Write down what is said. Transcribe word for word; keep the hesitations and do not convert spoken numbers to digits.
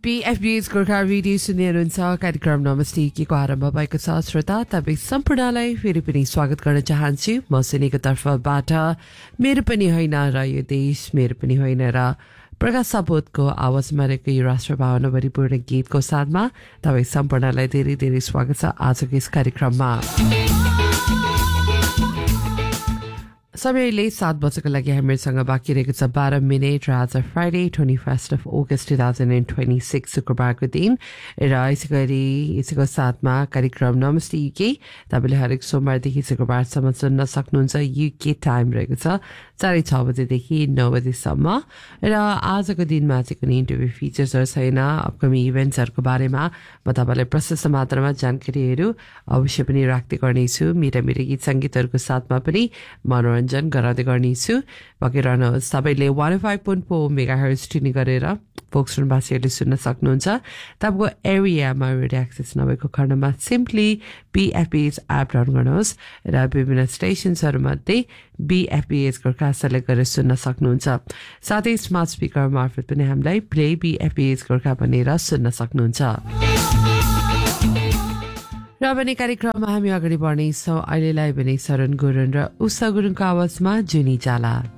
बीएफबीएस Gorkha radio सुन्दै हुनुहुन्छ कार्यक्रम नमस्ते केको आरम्भ भएको छ श्रोता तपाईँ सम्पूर्णलाई फेरि पनि स्वागत गर्न चाहन्छु म सुनेको तर्फबाट मेरो पनि होइन र यो देश मेरो पनि होइन र प्रकाश सपोतको आवाजमा रहेको यो राष्ट्र भावना भरिपूर्ण गीतको साथमा तपाईँ सम्पूर्णलाई धेरै धेरै स्वागत छ आजको यस कार्यक्रममा। समयले सात बजेको लागि हामीसँग बाँकी रहेको छ बाह्र मिनट र आज Friday twenty first of August two thousand and twenty six शुक्रबारको दिन र यसै गरी यसैको साथमा कार्यक्रम नमस्ते युके तपाईँले हरेक सोमबारदेखि शुक्रबारसम्म सुन्न सक्नुहुन्छ। युके टाइम रहेको छ साढे छ बजेदेखि नौ बजेसम्म र आजको दिनमा चाहिँ कुनै इन्टरभ्यू फिचर्सहरू छैन। अपकमिङ इभेन्ट्सहरूको बारेमा म तपाईँलाई प्रशस्त मात्रामा जानकारीहरू अवश्य पनि राख्दै गर्नेछु। मेरा मेरो गीत सङ्गीतहरूको साथमा पनि मनोरञ्जन गराउँदै गर्नेछु। बाँकी रहनुहोस्। तपाईँले one five point four mega hertz tuning गरेर फोक्सनवासीहरूले सुन्न सक्नुहुन्छ। तपाईँको एरियामा रेडियो एक्सेस नभएको खण्डमा सिम्पली बीएफबीएस एप डाउन गर्नुहोस् र विभिन्न स्टेसन्सहरूमध्ये बीएफबीएस गोर्खा सेलेक्ट गरेर सुन्न सक्नुहुन्छ। साथै स्मार्ट स्पिकर मार्फत पनि हामीलाई प्ले बीएफबीएस गोर्खा भनेर सुन्न सक्नुहुन्छ। र भने कार्यक्रममा हामी अगाडि बढ्नेछौँ। अहिलेलाई भने शरण गुरुङ र उषा गुरुङको आवाजमा जुनी जाला।